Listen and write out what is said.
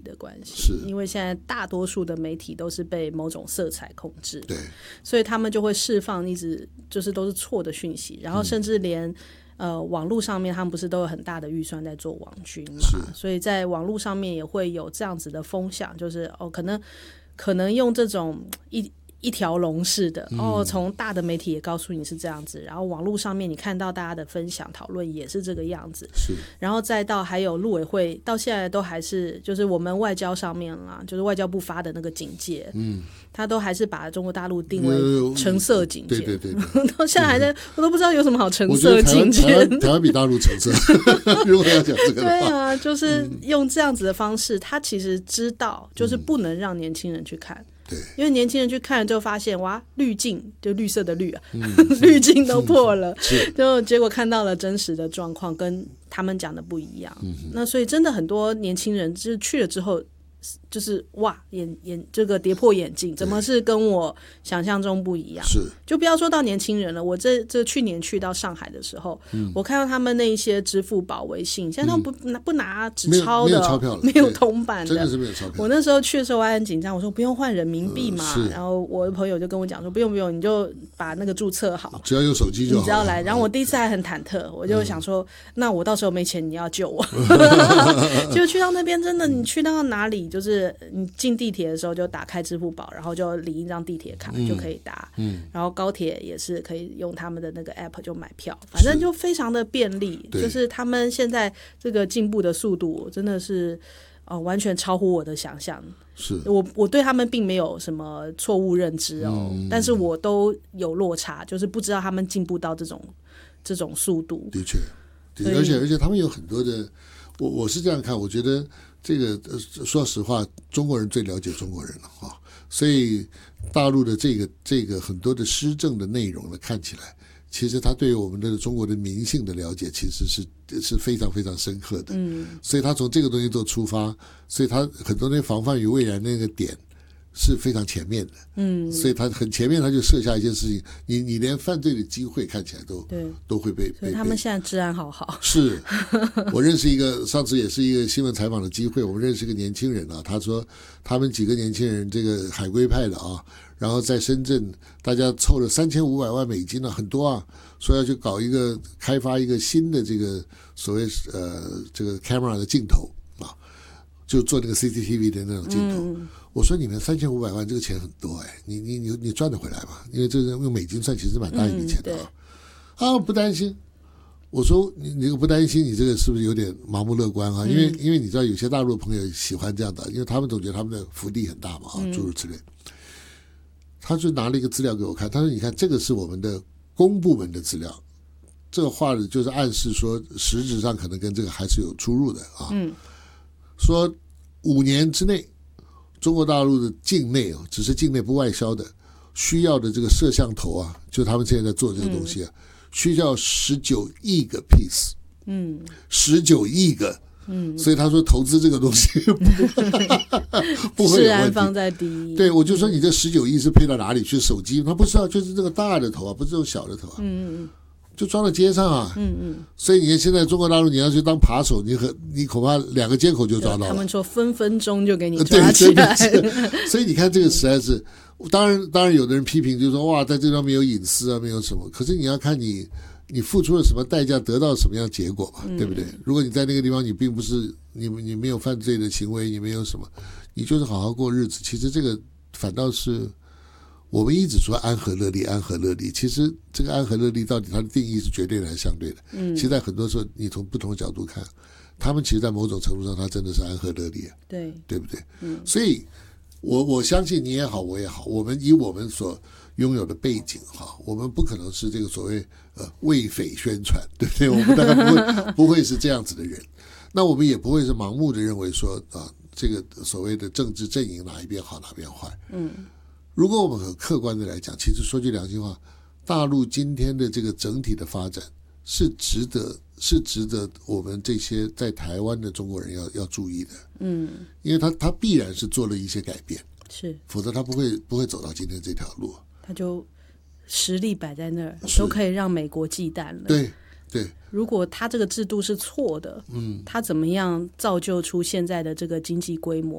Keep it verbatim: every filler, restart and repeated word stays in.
的关系， 是因为现在大多数的媒体都是被某种色彩控制， 对， 所以他们就会释放一直就是都是错的讯息，然后甚至连、嗯、呃网络上面他们不是都有很大的预算在做网军嘛，所以在网络上面也会有这样子的风向，就是哦可能可能用这种一一条龙式的、嗯、哦，从大的媒体也告诉你是这样子，然后网络上面你看到大家的分享讨论也是这个样子， 是， 然后再到还有陆委会到现在都还是就是我们外交上面啦，就是外交部发的那个警戒，嗯，他都还是把中国大陆定为橙色警戒， 对对 对, 对到现在还在、嗯、我都不知道有什么好橙色警戒， 台湾台湾比大陆橙色如果要讲这个的话， 对啊，就是用这样子的方式、嗯、他其实知道就是不能让年轻人去看，对，因为年轻人去看了就发现哇，滤镜就绿色的绿啊，嗯、滤镜都破了、嗯、就结果看到了真实的状况跟他们讲的不一样、嗯、那所以真的很多年轻人就是去了之后就是哇眼眼这个跌破眼镜，怎么是跟我想象中不一样，是就不要说到年轻人了，我这这去年去到上海的时候、嗯、我看到他们那一些支付宝微信现在他们不、嗯、拿不拿纸钞的， 没有, 没有钞票了， 没有铜板的， 真的是没有钞票。 我那时候去的时候我还很紧张，我说不用换人民币嘛、呃、然后我的朋友就跟我讲说不用不用，你就把那个注册好， 只要有手机就好， 你只要来。然后我第一次还很忐忑，我就想说、嗯、那我到时候没钱你要救我结果去到那边真的你去到哪里就是你进地铁的时候就打开支付宝，然后就领一张地铁卡就可以搭、嗯、然后高铁也是可以用他们的那个 app 就买票，反正就非常的便利，就是他们现在这个进步的速度真的是、呃、完全超乎我的想象，是我我对他们并没有什么错误认知哦、嗯，但是我都有落差，就是不知道他们进步到这种这种速度， 的确，而且而且他们有很多的，我我是这样看，我觉得这个说实话，中国人最了解中国人了哈，所以大陆的这个这个很多的施政的内容呢，看起来其实他对我们的中国的民性的了解其实是是非常非常深刻的，嗯，所以他从这个东西做出发，所以他很多那防范于未然那个点是非常前面的，嗯，所以他很前面他就设下一件事情，你你连犯罪的机会看起来都对都会被， 所以他们现在治安好好。 是，我认识一个，上次也是一个新闻采访的机会，我们认识一个年轻人啊，他说他们几个年轻人这个海归派的啊，然后在深圳大家凑了三千五百万美金啊，很多啊，说要去搞一个开发一个新的这个所谓呃这个 camera 的镜头啊，就做那个 C C T V 的那种镜头。嗯，我说你们三千五百万这个钱很多哎，你你你你赚得回来吗？因为这个用美金算其实蛮大一笔钱的啊。嗯、啊，不担心。我说你你不担心，你这个是不是有点盲目乐观啊？因为、嗯、因为你知道有些大陆朋友喜欢这样的，因为他们总觉得他们的福利很大嘛啊，诸如此类。他就拿了一个资料给我看，他说你看这个是我们的公部门的资料，这个话就是暗示说实质上可能跟这个还是有出入的啊。嗯，说五年之内。中国大陆的境内哦，只是境内不外销的，需要的这个摄像头啊，就他们现在在做这个东西啊，嗯、需要十九亿个 piece， 嗯，十九亿个，嗯，所以他说投资这个东西不会有问题，治安放在第一。 对，我就说你这十九亿是配到哪里去？手机？他不是啊，就是这个大的头啊，不是这种小的头啊。嗯嗯。就装在街上啊，嗯嗯，所以你看现在中国大陆你要去当扒手，你很你恐怕两个街口就抓到了。 他们说分分钟就给你抓起来。 对，所以你看这个实在是，当然当然有的人批评就是说哇，在这方面有隐私啊，没有什么。可是你要看你你付出了什么代价，得到什么样的结果嘛，嗯、对不对？如果你在那个地方你并不是你你没有犯罪的行为，你没有什么，你就是好好过日子。其实这个反倒是。我们一直说安和乐利，安和乐利，其实这个安和乐利到底它的定义是绝对的还是相对的？嗯，其实在很多时候你从不同的角度看，他们其实在某种程度上，它真的是安和乐利啊，对，对不对？嗯，所以我我相信你也好，我也好，我们以我们所拥有的背景哈，我们不可能是这个所谓呃为匪宣传，对不对？我们大概不会不会是这样子的人，那我们也不会是盲目的认为说啊，这个所谓的政治阵营哪一边好哪边坏，嗯。如果我们很客观的来讲，其实说句良心话，大陆今天的这个整体的发展是值得是值得我们这些在台湾的中国人要要注意的，嗯，因为他他必然是做了一些改变，是，否则他不会不会走到今天这条路， 他就实力摆在那儿，都可以让美国忌惮了， 对对。 如果他这个制度是错的，嗯，他怎么样造就出现在的这个经济规模？